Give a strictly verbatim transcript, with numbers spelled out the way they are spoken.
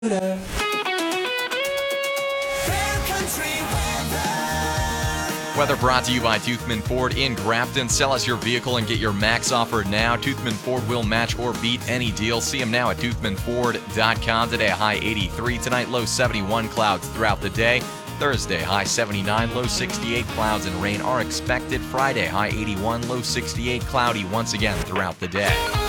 Fair Country Weather. Weather brought to you by Toothman Ford in Grafton. Sell us your vehicle and get your max offer now. Toothman Ford will match or beat any deal. See them now at toothman ford dot com. Today, a high eighty-three. Tonight, low seventy-one, clouds throughout the day. Thursday, high seventy-nine, low sixty-eight. Clouds and rain are expected. Friday, high eighty-one, low sixty-eight. Cloudy once again throughout the day.